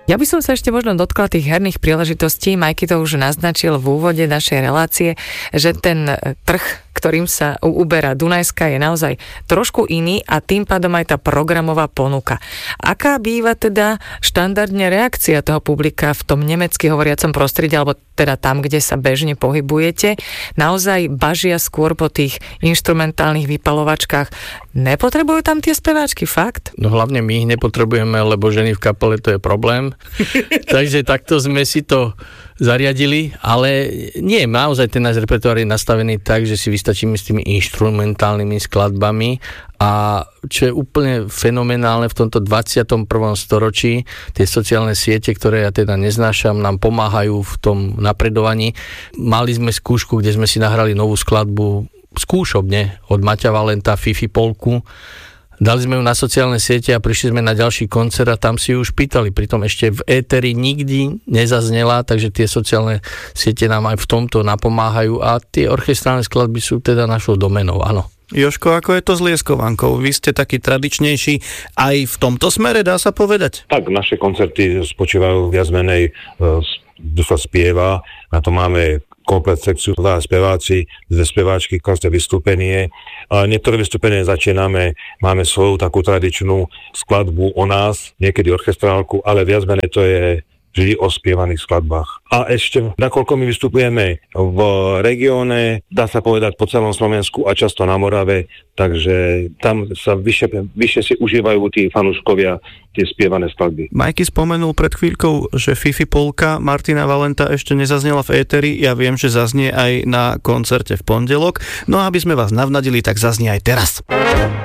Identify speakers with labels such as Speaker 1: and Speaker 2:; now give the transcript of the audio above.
Speaker 1: Ja by som sa ešte možno dotkla tých herných príležitostí. Majky to už naznačil v úvode našej relácie, že ten trh, ktorým sa uberá Dunajská, je naozaj trošku iný a tým pádom aj tá programová ponuka. Aká býva teda štandardne reakcia toho publika v tom nemecky hovoriacom prostredí, alebo teda tam, kde sa bežne pohybujete? Naozaj bažia skôr po tých inštrumentálnych vypalovačkách. Nepotrebujú tam tie speváčky, fakt?
Speaker 2: No hlavne my ich nepotrebujeme, lebo ženy v kapele to je problém. Takže takto sme si to zariadili, ale nie, naozaj ten náš repertoár je nastavený tak, že si vystačíme s tými inštrumentálnymi skladbami a čo je úplne fenomenálne v tomto 21. storočí, tie sociálne siete, ktoré ja teda neznášam, nám pomáhajú v tom napredovaní. Mali sme skúšku, kde sme si nahrali novú skladbu skúšobne od Maťa Valenta, Fifi Polku. Dali sme ju na sociálne siete a prišli sme na ďalší koncert a tam si ju už pýtali. Pritom ešte v éteri nikdy nezaznela, takže tie sociálne siete nám aj v tomto napomáhajú a tie orchestrálne skladby sú teda našou domenou, áno.
Speaker 3: Jožko, ako je to s lieskovankou? Vy ste taký tradičnejší aj v tomto smere, dá sa povedať?
Speaker 4: Tak, naše koncerty spočívajú viac menej sa spieva, na to máme komplet sekciu, 2 speváci, 2 speváčky, každé vystúpenie. Niektoré vystúpenie začíname, máme svoju takú tradičnú skladbu o nás, niekedy orchestrálku, ale viac menej to je vždy o spievaných skladbách. A ešte, nakoľko my vystupujeme v regióne, dá sa povedať po celom Slovensku a často na Morave, takže tam sa vyššie si užívajú tí fanúškovia tie spievané skladby.
Speaker 3: Majky spomenul pred chvíľkou, že Fifi Polka Martina Valenta ešte nezaznela v éteri. Ja viem, že zaznie aj na koncerte v pondelok. No a aby sme vás navnadili, tak zaznie aj teraz.